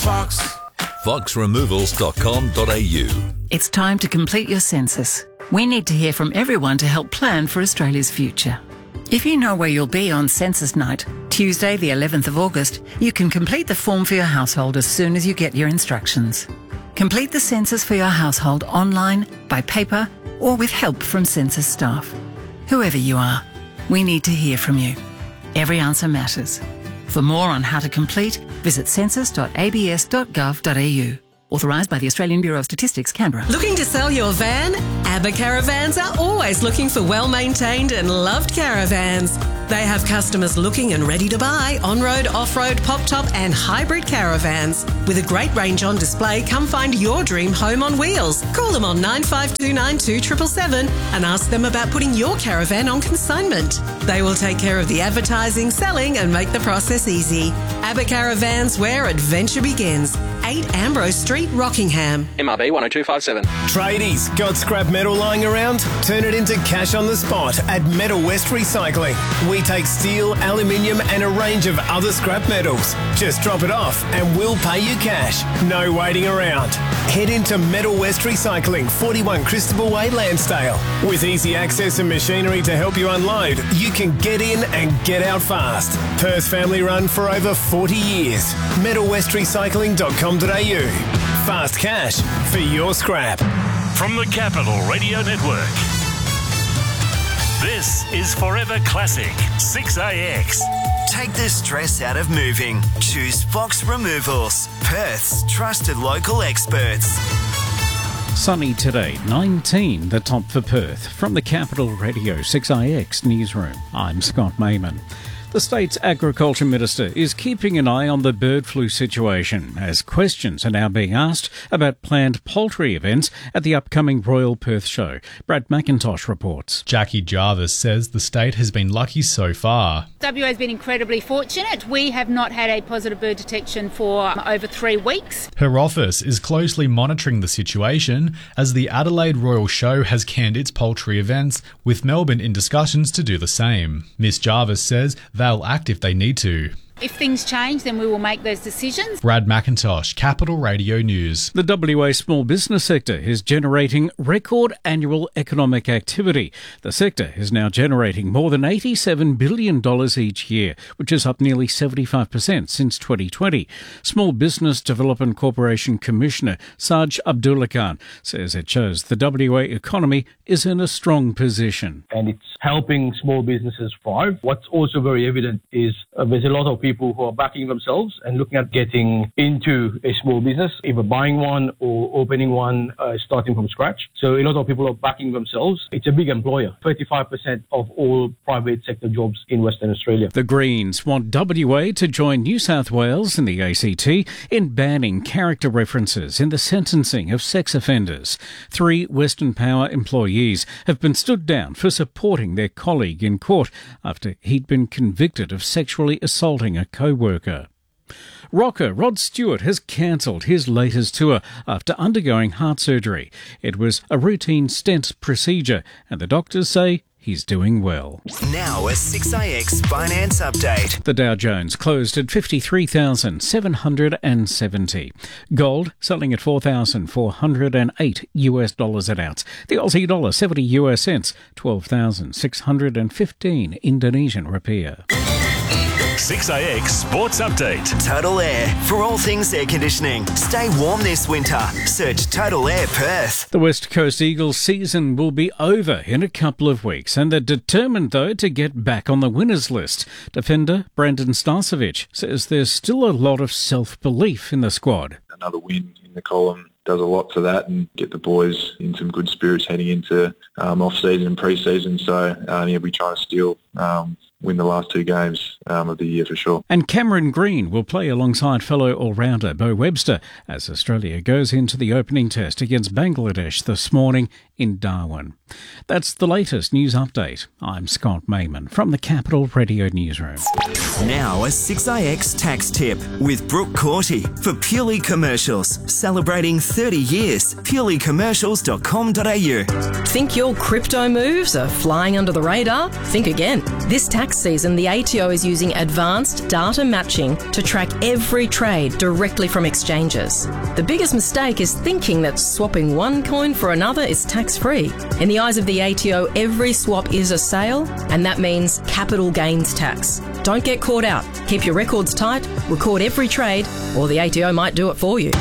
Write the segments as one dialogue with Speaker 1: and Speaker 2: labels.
Speaker 1: Fox.
Speaker 2: foxremovals.com.au.
Speaker 3: It's time to complete your census. We need to hear from everyone to help plan for Australia's future. If you know where you'll be on census night, Tuesday the 11th of August, you can complete the form for your household as soon as you get your instructions. Complete the census for your household online, by paper, or with help from census staff. Whoever you are, we need to hear from you. Every answer matters. For more on how to complete, visit census.abs.gov.au. Authorised by the Australian Bureau of Statistics, Canberra.
Speaker 4: Looking to sell your van? ABBA Caravans are always looking for well-maintained and loved caravans. They have customers looking and ready to buy on-road, off-road, pop-top and hybrid caravans. With a great range on display, come find your dream home on wheels. Call them on 95292777 and ask them about putting your caravan on consignment. They will take care of the advertising, selling and make the process easy. ABBA Caravans, where adventure begins. 8 Ambrose Street, Rockingham.
Speaker 5: MRB 10257.
Speaker 6: Tradies, got scrap metal lying around? Turn it into cash on the spot at Metal West Recycling. We take steel, aluminium and a range of other scrap metals. Just drop it off and we'll pay you cash. No waiting around. Head into Metal West Recycling, 41 Christopher Way, Lansdale. With easy access and machinery to help you unload, you can get in and get out fast. Perth family run for over 40 years. MetalWestRecycling.com.au. Fast cash for your scrap.
Speaker 7: From the Capital Radio Network, this is Forever Classic 6AX.
Speaker 8: Take the stress out of moving. Choose Fox Removals, Perth's trusted local experts.
Speaker 9: Sunny today, 19, the top for Perth. From the Capital Radio 6IX newsroom, I'm Scott Mayman. The state's Agriculture Minister is keeping an eye on the bird flu situation as questions are now being asked about planned poultry events at the upcoming Royal Perth Show. Brad McIntosh reports.
Speaker 10: Jackie Jarvis says the state has been lucky so far.
Speaker 11: WA has been incredibly fortunate. We have not had a positive bird detection for over 3 weeks.
Speaker 10: Her office is closely monitoring the situation as the Adelaide Royal Show has canned its poultry events, with Melbourne in discussions to do the same. Miss Jarvis says they'll act if they need to.
Speaker 11: If things change, then we will make those decisions.
Speaker 10: Brad McIntosh, Capital Radio News.
Speaker 9: The WA small business sector is generating record annual economic activity. The sector is now generating more than $87 billion each year, which is up nearly 75% since 2020. Small Business Development Corporation Commissioner Saj Abdullah Khan says it shows the WA economy is in a strong position.
Speaker 12: And it's helping small businesses thrive. What's also very evident is there's a lot of people who are backing themselves and looking at getting into a small business, either buying one or opening one, starting from scratch. So a lot of people are backing themselves. It's a big employer, 35% of all private sector jobs in Western Australia.
Speaker 9: The Greens want WA to join New South Wales and the ACT in banning character references in the sentencing of sex offenders. 3 Western Power employees have been stood down for supporting their colleague in court after he'd been convicted of sexually assaulting a co-worker. Rocker Rod Stewart has cancelled his latest tour after undergoing heart surgery. It was a routine stent procedure, and the doctors say he's doing well.
Speaker 8: Now a 6IX finance update.
Speaker 9: The Dow Jones closed at 53,770. Gold selling at $4,408 an ounce. The Aussie dollar 70 US cents, 12,615 Indonesian rupiah.
Speaker 7: 6AX Sports Update.
Speaker 8: Total Air, for all things air conditioning. Stay warm this winter. Search Total Air Perth.
Speaker 9: The West Coast Eagles season will be over in a couple of weeks, and they're determined, though, to get back on the winners list. Defender Brandon Starcevic says there's still a lot of self-belief in the squad.
Speaker 13: Another win in the column does a lot for that and get the boys in some good spirits heading into off-season and pre-season. So, we're trying to still win the last 2 games of the year for sure.
Speaker 9: And Cameron Green will play alongside fellow all-rounder Bo Webster as Australia goes into the opening test against Bangladesh this morning in Darwin. That's the latest news update. I'm Scott Mayman from the Capital Radio Newsroom.
Speaker 8: Now a 6IX tax tip with Brooke Corty for Purely Commercials. Celebrating 30 years. purelycommercials.com.au.
Speaker 4: Think your crypto moves are flying under the radar? Think again. This tax
Speaker 1: tax season, the ATO is using advanced data matching to track every trade directly from exchanges. The biggest mistake is thinking that swapping one coin for another is tax-free. In the eyes of the ATO, every swap is a sale, and that means capital gains tax. Don't get caught out. Keep your records tight, record every trade, or the ATO might do it for you.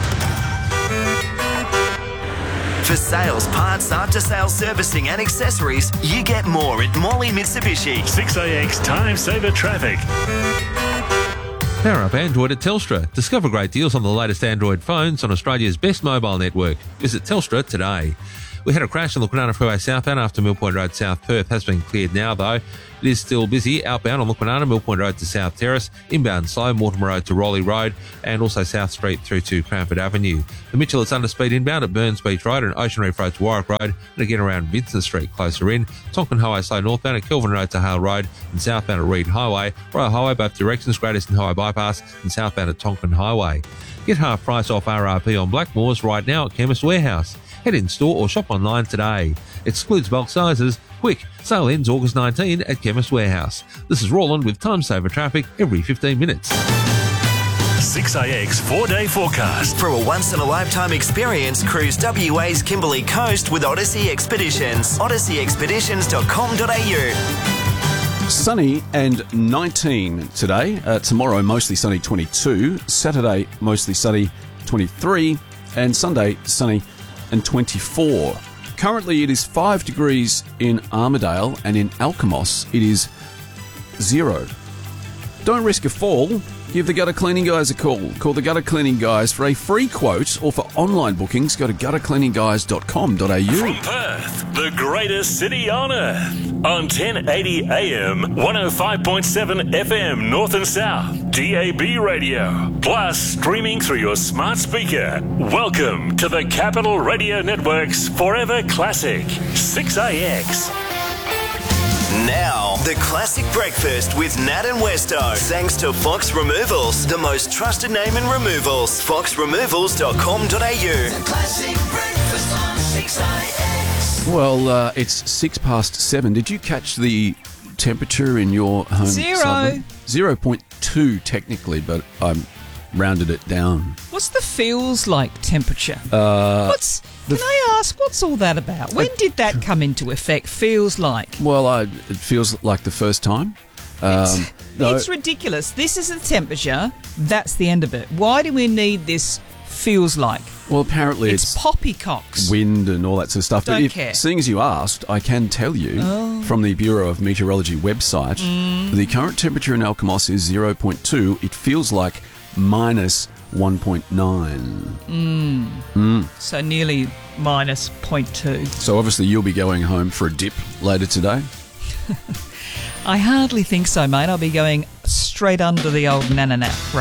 Speaker 8: For sales, parts, after-sales servicing and accessories, you get more at Morley Mitsubishi.
Speaker 7: 6AX Time Saver Traffic.
Speaker 2: Power up Android at Telstra. Discover great deals on the latest Android phones on Australia's best mobile network. Visit Telstra today. We had a crash on the Kwinana Freeway southbound after Mill Point Road South Perth. Has been cleared now though. It is still busy outbound on the Kwinana Mill Point Road to South Terrace, inbound slow Mortimer Road to Raleigh Road, and also South Street through to Cranford Avenue. The Mitchell is under speed inbound at Burns Beach Road and Ocean Reef Road to Warwick Road, and again around Vincent Street closer in. Tonkin Highway slow northbound at Kelvin Road to Hale Road and southbound at Reed Highway. Royal Highway both directions, Great Eastern Highway bypass and southbound at Tonkin Highway. Get half price off RRP on Blackmores right now at Chemist Warehouse. Head in store or shop online today. Excludes bulk sizes. Quick, sale ends August 19 at Chemist Warehouse. This is Roland with Time Saver Traffic every 15 minutes.
Speaker 7: 6AX 4-day forecast.
Speaker 8: For a once-in-a-lifetime experience, cruise WA's Kimberley Coast with Odyssey Expeditions. odysseyexpeditions.com.au.
Speaker 5: Sunny and 19 today. Tomorrow, mostly sunny, 22. Saturday, mostly sunny, 23. And Sunday, sunny and 24. Currently, it is 5 degrees in Armidale, and in Alkimos, it is 0. Don't risk a fall. Give the gutter cleaning guys a call. Call the gutter cleaning guys for a free quote, or for online bookings, go to guttercleaningguys.com.au.
Speaker 7: From Perth, the greatest city on earth. On 1080 AM, 105.7 FM North and South, DAB radio. Plus, streaming through your smart speaker. Welcome to the Capital Radio Network's Forever Classic, 6AX.
Speaker 8: Now, the classic breakfast with Nat and Westo. Thanks to Fox Removals, the most trusted name in removals. foxremovals.com.au.
Speaker 14: The classic breakfast on 6AX.
Speaker 5: Well, it's 7:06. Did you catch the temperature in your home?
Speaker 15: 0.
Speaker 5: 0.2 technically, but I rounded it down.
Speaker 15: What's the feels like temperature? Can I ask, what's all that about? When did that come into effect? Feels like?
Speaker 5: Well, it feels like the first time.
Speaker 15: It's ridiculous. This is the temperature. That's the end of it. Why do we need this feels like?
Speaker 5: Well, apparently
Speaker 15: it's poppycocks.
Speaker 5: Wind and all that sort of stuff.
Speaker 15: Don't
Speaker 5: but
Speaker 15: care.
Speaker 5: Seeing as you asked, I can tell you from the Bureau of Meteorology website, the current temperature in Alkimos is 0.2. It feels like minus 1.9.
Speaker 15: So nearly minus 0.2.
Speaker 5: So obviously you'll be going home for a dip later today?
Speaker 15: I hardly think so, mate. I'll be going straight under the old Nana Nap